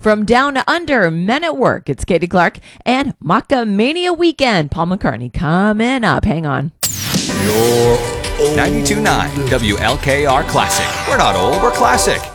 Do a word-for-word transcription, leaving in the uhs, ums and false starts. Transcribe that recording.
From Down Under, Men at Work, it's Katie Clark and Maca Mania Weekend. Paul McCartney coming up. Hang on. You're ninety-two point nine W L K R Classic. We're not old, we're classic.